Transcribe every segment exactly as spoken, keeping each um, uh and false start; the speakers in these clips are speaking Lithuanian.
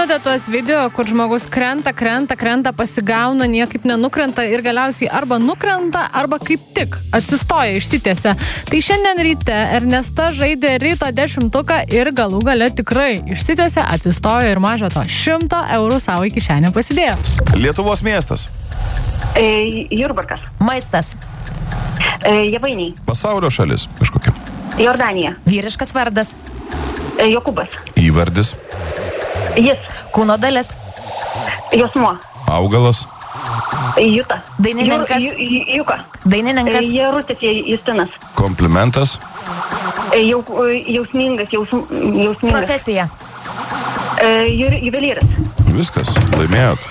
žinote tuos video, kur žmogus krenta, krenta, krenta, pasigauna, niekaip nenukrenta ir galiausiai arba nukrenta, arba kaip tik atsistoja, išsitiesia. Tai šiandien ryte Ernesta žaidė ryto dešimtuką ir galų gale tikrai išsitiesia, atsistojo ir mažo to šimto eurų savo į kišenę pasidėjo. Lietuvos miestas. E, Jurbarkas. Maistas. E, Javainiai. Pasaulio šalis kažkokia. Jordanija. Vyriškas vardas. E, Jokūbas. Įvardis. Jis. Kūno dalis. Josmuo. Augalas. E, Juta. Dainininkas. Jur, ju, ju, Juka. Dainininkas. E, Jarutis Justinas. Komplimentas. E, jau, jausmingas, jaus, jausmingas. Profesija. E, ju, juvelyras. Viskas, laimėjot.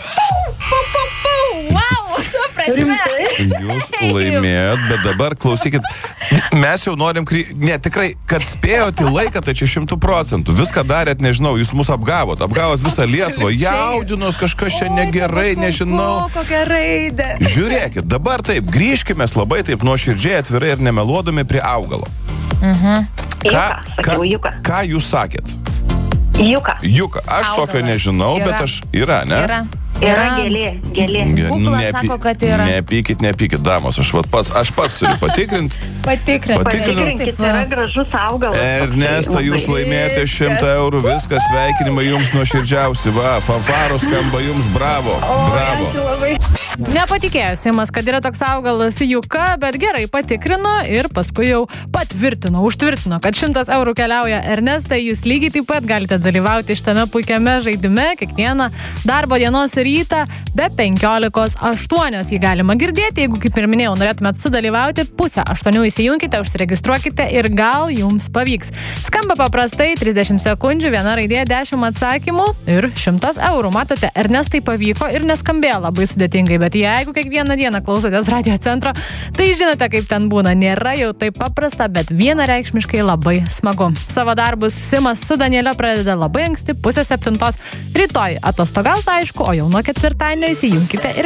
Wow, tu prasme. Jūs laimėjot, bet dabar klausykit, mes jau norim, kry... ne, tikrai, kad spėjot į laiką, tai čia šimtų procentų. Viską darėt, nežinau, jūs mus apgavot, apgavot visą Lietuvą, jaudinos kažkas čia negerai, nežinau. Kokia raidė. Žiūrėkit, dabar taip, grįžkime labai taip nuoširdžiai, atvirai ir nemeluodami prie augalo. Mhm. Ką, Juka, ką, sakiau, Juka. ką jūs sakėt? Juka. Juka, aš Augalas. tokio nežinau, Yra. bet aš, yra, ne? Yra. Yra gėlė, gėlė. Ge- Googlas nepy- sako, kad yra. Nepykit, nepykit, damos, aš, vat pats, aš pats turiu patikrinti. Patikrinti. Patikrinkit, yra gražus augalas. Ernesta, jūs Labai. laimėjote Viskas. šimtą eurų, viskas, sveikinimai jums nuoširdžiausi, va, fanfaros skamba jums, bravo, bravo. Ačiū labai. Nepatikėjo Simas, kad yra toks augalas Juka, bet gerai patikrino ir paskui jau patvirtino, užtvirtino, kad šimtas eurų keliauja Ernestai. Jūs lygiai taip pat galite dalyvauti šitame puikiame žaidime kiekvieną darbo dienos rytą be penkiolikos aštuonios. Jį galima girdėti, jeigu, kaip ir minėjau, norėtumėt sudalyvauti, pusę aštuonių įsijunkite, užsiregistruokite ir gal jums pavyks. Skamba paprastai, trisdešimt sekundžių, viena raidė, dešimt atsakymų ir šimtas eurų. Matote, Ernestai pavyko ir neskambėjo labai sudėtingai, bet jeigu kiekvieną dieną klausotės Radio Centro, tai žinote, kaip ten būna. Nėra jau taip paprasta, bet vienareikšmiškai labai smagu. Savo darbus Simas su Danielio pradeda labai anksti, pusę septintos. Rytoj atostogaus, aišku, o jau nuo ketvirtadienio įsijunkite ir